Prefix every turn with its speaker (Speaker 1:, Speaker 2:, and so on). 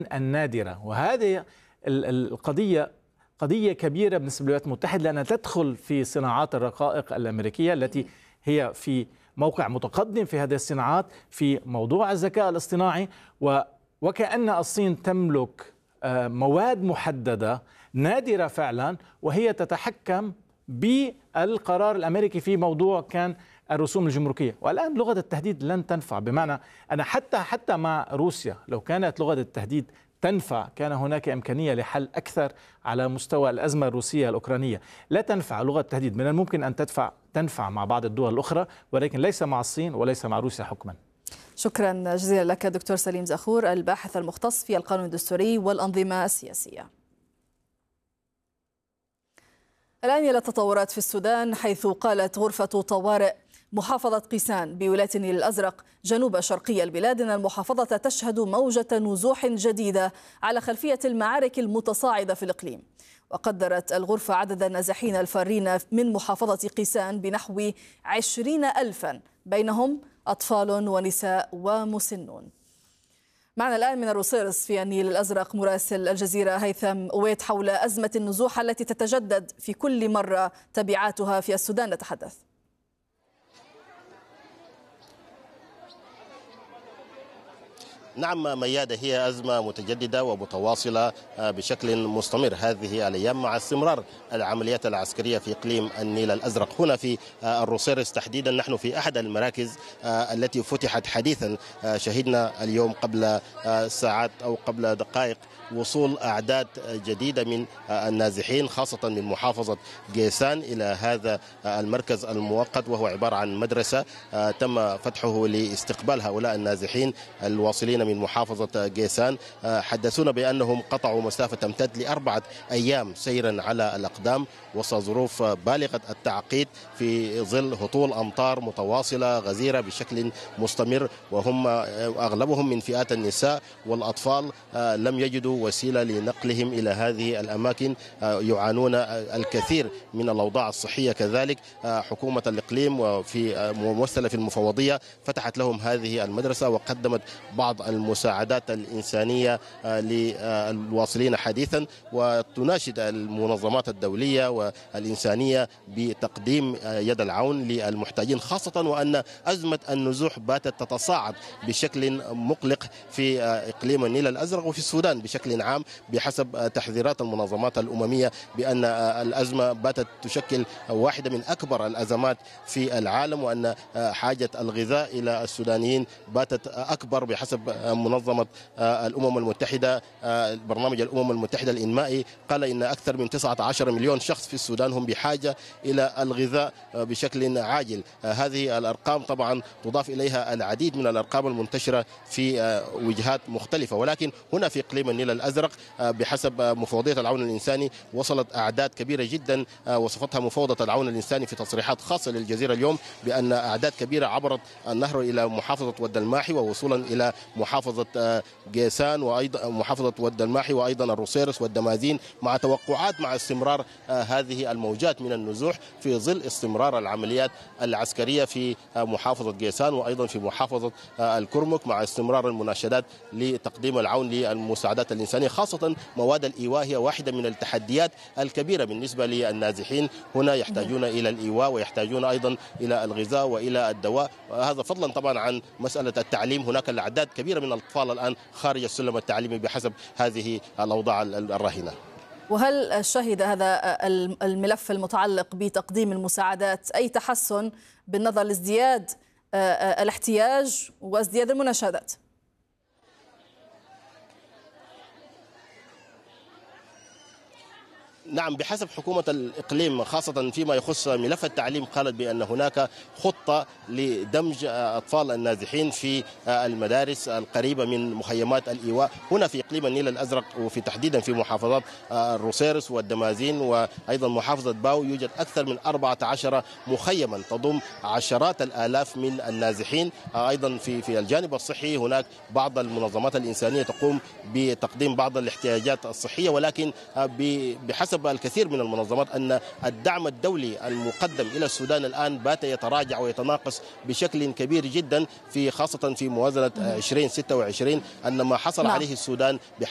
Speaker 1: النادرة. وهذه القضية قضية كبيرة بالنسبة للولايات المتحدة، لأنها تدخل في صناعات الرقائق الأمريكية التي هي في موقع متقدم في هذه الصناعات في موضوع الذكاء الاصطناعي. وكأن الصين تملك مواد محددة نادرة فعلا، وهي تتحكم بالقرار الأمريكي في موضوع كان الرسوم الجمركية. والآن لغة التهديد لن تنفع، بمعنى أنا حتى مع روسيا لو كانت لغة التهديد تنفع كان هناك إمكانية لحل أكثر على مستوى الأزمة الروسية الأوكرانية. لا تنفع لغة التهديد، من الممكن أن تنفع مع بعض الدول الأخرى، ولكن ليس مع الصين وليس مع روسيا حكما.
Speaker 2: شكرا جزيلا لك دكتور سليم زاخور، الباحث المختص في القانون الدستوري والأنظمة السياسية. الآن إلى التطورات في السودان، حيث قالت غرفة طوارئ محافظة قيسان بولاية النيل الأزرق جنوب شرقي البلاد أن المحافظة تشهد موجة نزوح جديدة على خلفية المعارك المتصاعدة في الإقليم. وقدرت الغرفة عدد النازحين الفارين من محافظة قيسان بنحو 20,000، بينهم أطفال ونساء ومسنون. معنا الآن من الروسيرس في النيل الأزرق مراسل الجزيرة هيثم أويت حول أزمة النزوح التي تتجدد في كل مرة تبعاتها في السودان. نتحدث.
Speaker 3: نعم ميادة، هي أزمة متجددة ومتواصلة بشكل مستمر هذه الأيام مع استمرار العمليات العسكرية في إقليم النيل الأزرق. هنا في الروسيرس تحديدا نحن في أحد المراكز التي فتحت حديثا. شهدنا اليوم قبل ساعات أو قبل دقائق وصول أعداد جديدة من النازحين خاصة من محافظة قيسان إلى هذا المركز المؤقت، وهو عبارة عن مدرسة تم فتحه لاستقبال هؤلاء النازحين الواصلين من محافظة قيسان. حدثونا بأنهم قطعوا مسافة تمتد ل4 أيام سيرا على الأقدام وسط ظروف بالغة التعقيد في ظل هطول أمطار متواصلة غزيرة بشكل مستمر، وهم أغلبهم من فئات النساء والأطفال لم يجدوا وسيلة لنقلهم إلى هذه الأماكن، يعانون الكثير من الأوضاع الصحية. كذلك حكومة الإقليم وفي ممثلة في المفوضية فتحت لهم هذه المدرسة وقدمت بعض المساعدات الإنسانية للواصلين حديثا، وتناشد المنظمات الدولية والإنسانية بتقديم يد العون للمحتاجين، خاصة وأن أزمة النزوح باتت تتصاعد بشكل مقلق في إقليم النيل الأزرق وفي السودان بشكل عام، بحسب تحذيرات المنظمات الأممية بأن الأزمة باتت تشكل واحدة من أكبر الأزمات في العالم، وأن حاجة الغذاء إلى السودانيين باتت أكبر بحسب منظمة الأمم المتحدة. برنامج الأمم المتحدة الإنمائي قال إن أكثر من 19 مليون شخص في السودان هم بحاجة إلى الغذاء بشكل عاجل. هذه الأرقام طبعا تضاف إليها العديد من الأرقام المنتشرة في وجهات مختلفة، ولكن هنا في إقليم النيل الأزرق بحسب مفوضية العون الإنساني وصلت أعداد كبيرة جدا وصفتها مفوضة العون الإنساني في تصريحات خاصة للجزيرة اليوم بأن أعداد كبيرة عبرت النهر إلى محافظة ود الماحي ووصولا إلى محافظة قيسان وأيضا محافظة ود الماحي وأيضا الروسيرس والدمازين، مع توقعات مع استمرار هذه الموجات من النزوح في ظل استمرار العمليات العسكرية في محافظة قيسان وأيضا في محافظة الكرمك، مع استمرار المناشدات لتقديم العون للمساعدات الإنسانية، خاصة مواد الإيواء هي واحدة من التحديات الكبيرة بالنسبة للنازحين. هنا يحتاجون إلى الإيواء ويحتاجون أيضا إلى الغذاء وإلى الدواء، هذا فضلا طبعا عن مسألة التعليم. هناك الأعداد كبيرة من الأطفال الآن خارج السلم التعليمي بحسب هذه الأوضاع الراهنة.
Speaker 2: وهل شهد هذا الملف المتعلق بتقديم المساعدات أي تحسن بالنظر لازدياد الاحتياج وازدياد المناشدات؟
Speaker 3: نعم، بحسب حكومة الإقليم خاصة فيما يخص ملف التعليم قالت بأن هناك خطة لدمج أطفال النازحين في المدارس القريبة من مخيمات الإيواء هنا في إقليم النيل الأزرق، وفي تحديدا في محافظات الروسيرس والدمازين وأيضا محافظة باو يوجد أكثر من 14 مخيما تضم عشرات الآلاف من النازحين. أيضا في الجانب الصحي هناك بعض المنظمات الإنسانية تقوم بتقديم بعض الاحتياجات الصحية، ولكن بحسب الكثير من المنظمات أن الدعم الدولي المقدم إلى السودان الآن بات يتراجع ويتناقص بشكل كبير جدا، في خاصة في موازنة 2026 أن ما حصل عليه السودان